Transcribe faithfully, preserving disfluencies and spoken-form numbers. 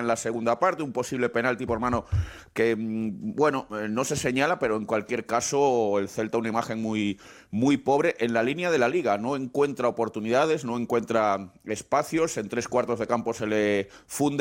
en la segunda parte, un posible penalti por mano que, bueno, no se señala, pero en cualquier caso el Celta una imagen muy, muy pobre en la línea de la Liga. No encuentra oportunidades, no encuentra espacios, en tres cuartos de campo se le funde